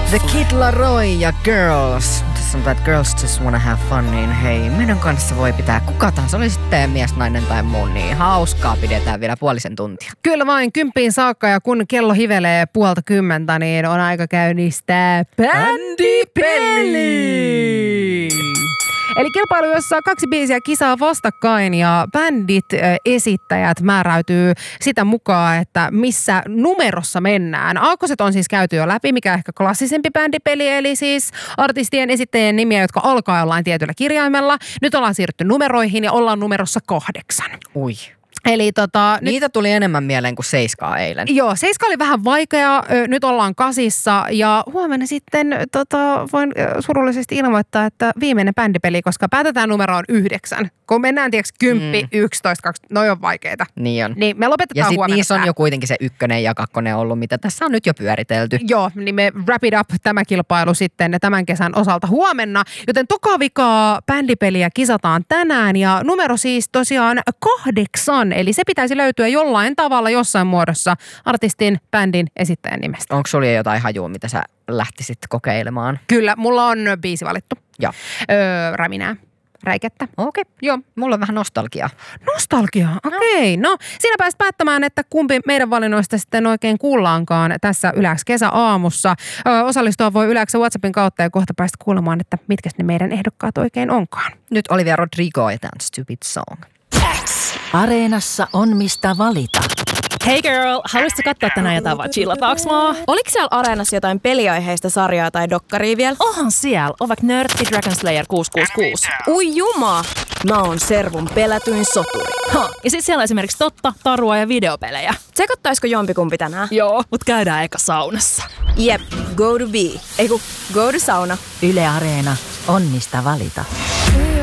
The Kid Laroi ja Girls. Tässä sanotaan, että girls just wanna have fun, niin hei, meidän kanssa voi pitää kuka tahansa, oli sitten mies, nainen tai muu, niin hauskaa pidetään vielä puolisen tuntia. Kyllä vain 10 saakka ja kun kello hivelee 9:30, niin on aika käynnistää bändipeli! Eli kilpailu, jossa 2 biisiä kisaa vastakkain ja bändit, esittäjät määräytyy sitä mukaan, että missä numerossa mennään. Aakkoset on siis käyty jo läpi, mikä ehkä klassisempi bändipeli, eli siis artistien esittäjien nimiä, jotka alkaa jollain tietyllä kirjaimella. Nyt ollaan siirrytty numeroihin ja ollaan numerossa 8. Ui. Eli niitä tuli enemmän mieleen kuin 7 eilen. Joo, 7 oli vähän vaikea, nyt ollaan 8 ja huomenna sitten voin surullisesti ilmoittaa, että viimeinen bändipeli, koska päätetään numeroon 9. Kun mennään 10, 11, 12, noi on vaikeita. Niin on. Niin me lopetetaan ja huomenna. Ja niissä on jo kuitenkin se 1 ja 2 ollut, mitä tässä on nyt jo pyöritelty. Joo, niin me wrap it up tämä kilpailu sitten tämän kesän osalta huomenna. Joten tokavikaa bändipeliä kisataan tänään ja numero siis tosiaan 8. Eli se pitäisi löytyä jollain tavalla, jossain muodossa artistin, bändin, esittäjän nimestä. Onko sulla jotain hajua, mitä sä lähtisit kokeilemaan? Kyllä, mulla on biisi valittu. Joo. Räminää. Räikettä. Okei. Joo, mulla on vähän nostalgiaa. Nostalgiaa, okei. No, siinä pääsit päättämään, että kumpi meidän valinnoista sitten oikein kuullaankaan tässä Yleäks kesäaamussa. Osallistua voi Yleäks WhatsAppin kautta ja kohta päästä kuulemaan, että mitkä ne meidän ehdokkaat oikein onkaan. Nyt Olivia Rodrigo ja That Stupid Song. Areenassa on mistä valita. Hey girl, haluaisitko katsoa tänään jotain vai chillataaks vaan? Oliko siellä Areenassa jotain peliaiheista sarjaa tai dokkaria vielä? Onhan siellä, on vaikka Nörtti Dragon Slayer 666. Ui juma! Mä oon Servun pelätyin soturi. Ha, ja sit siellä on esimerkiksi totta, tarua ja videopelejä. Tsekottaisiko jompikumpi tänään? Joo, mut käydään eka saunassa. Jep, go to be. Eiku, go to sauna. Yle Areena on mistä valita.